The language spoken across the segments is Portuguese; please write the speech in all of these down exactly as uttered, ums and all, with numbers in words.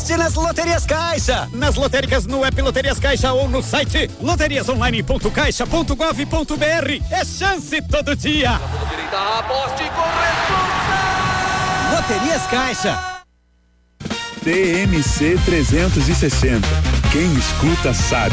sorte nas Loterias Caixa. Nas lotéricas, no app Loterias Caixa ou no site loterias online ponto caixa ponto gov ponto br. É chance todo dia. Aposte com Loterias Caixa. T M C trezentos e sessenta. Quem escuta sabe.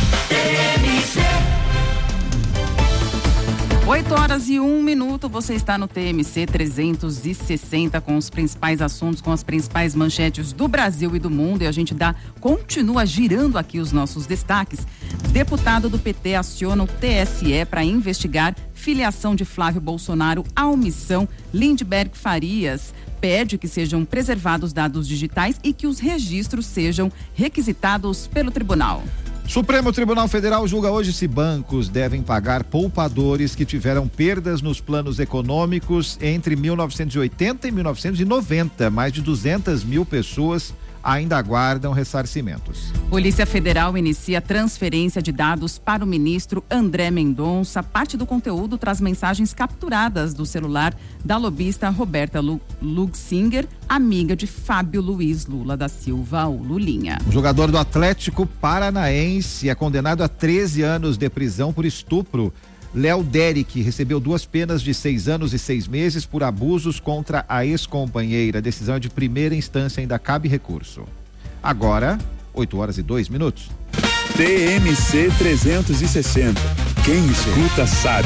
oito horas e um minuto, você está no T M C trezentos e sessenta com os principais assuntos, com as principais manchetes do Brasil e do mundo, e a gente dá, continua girando aqui os nossos destaques. Deputado do P T aciona o T S E para investigar filiação de Flávio Bolsonaro à omissão. Lindbergh Farias pede que sejam preservados dados digitais e que os registros sejam requisitados pelo tribunal. Supremo Tribunal Federal julga hoje se bancos devem pagar poupadores que tiveram perdas nos planos econômicos entre mil novecentos e oitenta e mil novecentos e noventa. Mais de duzentas mil pessoas ainda aguardam ressarcimentos. Polícia Federal inicia transferência de dados para o ministro André Mendonça. Parte do conteúdo traz mensagens capturadas do celular da lobista Roberta Luxinger, amiga de Fábio Luiz Lula da Silva, o Lulinha. O jogador do Atlético Paranaense é condenado a treze anos de prisão por estupro. Léo Derek recebeu duas penas de seis anos e seis meses por abusos contra a ex-companheira. A decisão é de primeira instância, ainda cabe recurso. Agora, oito horas e dois minutos. T M C trezentos e sessenta. Quem escuta sabe.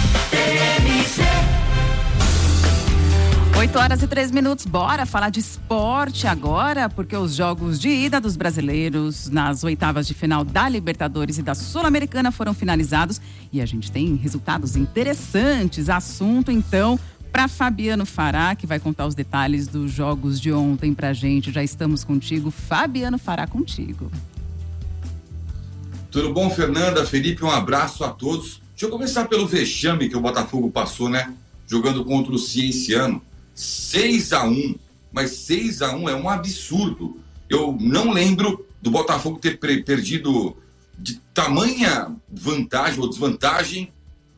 oito horas e três minutos, bora falar de esporte agora, porque os jogos de ida dos brasileiros nas oitavas de final da Libertadores e da Sul-Americana foram finalizados e a gente tem resultados interessantes. Assunto, então, para Fabiano Fará, que vai contar os detalhes dos jogos de ontem pra gente. Já estamos contigo, Fabiano Fará, contigo. Tudo bom, Fernanda, Felipe? Um abraço a todos. Deixa eu começar pelo vexame que o Botafogo passou, né? Jogando contra o Cienciano. seis a um, mas seis a um é um absurdo. Eu não lembro do Botafogo ter perdido de tamanha vantagem ou desvantagem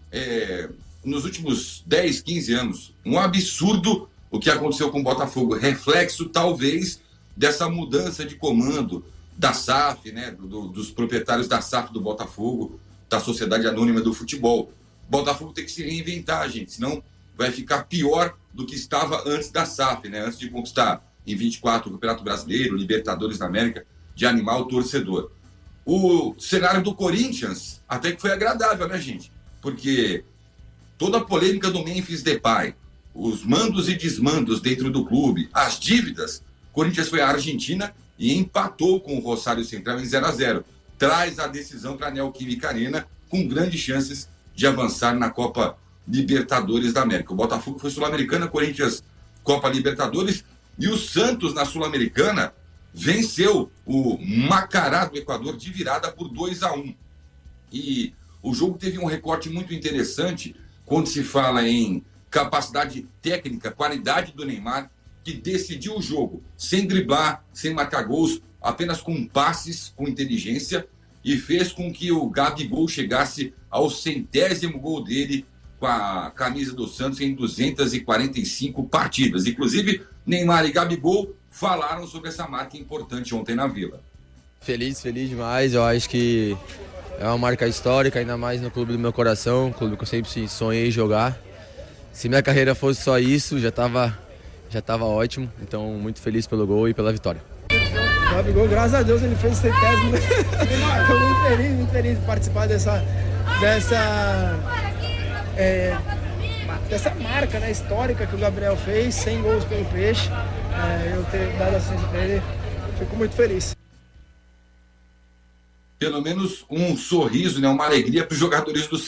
é, nos últimos dez, quinze anos. Um absurdo o que aconteceu com o Botafogo. Reflexo, talvez, dessa mudança de comando da S A F, né, do, dos proprietários da S A F do Botafogo, da Sociedade Anônima do Futebol. O Botafogo tem que se reinventar, gente, senão vai ficar pior do que estava antes da S A F, né? Antes de conquistar em vinte e quatro o Campeonato Brasileiro, Libertadores da América, de animar o torcedor. O cenário do Corinthians até que foi agradável, né, gente? Porque toda a polêmica do Memphis Depay, os mandos e desmandos dentro do clube, as dívidas, o Corinthians foi à Argentina e empatou com o Rosário Central em zero a zero. Traz a decisão para a Neoquímica Arena com grandes chances de avançar na Copa Libertadores da América. O Botafogo foi Sul-Americana, Corinthians Copa Libertadores, e o Santos na Sul-Americana venceu o Macará do Equador de virada por dois a um. E o jogo teve um recorte muito interessante quando se fala em capacidade técnica, qualidade do Neymar, que decidiu o jogo sem driblar, sem marcar gols, apenas com passes, com inteligência, e fez com que o Gabigol chegasse ao centésimo gol dele com a camisa do Santos em duzentas e quarenta e cinco partidas. Inclusive, Neymar e Gabigol falaram sobre essa marca importante ontem na Vila. Feliz, feliz demais. Eu acho que é uma marca histórica, ainda mais no clube do meu coração, clube que eu sempre sonhei jogar. Se minha carreira fosse só isso, já estava já tava ótimo. Então, muito feliz pelo gol e pela vitória. O Gabigol, graças a Deus, ele fez o centésimo. Estou muito feliz, muito feliz de participar dessa... dessa É, dessa marca, né, histórica que o Gabriel fez, cem gols pelo Peixe, é, eu ter dado assistência para ele, fico muito feliz. Pelo menos um sorriso, né, uma alegria para os jogadores do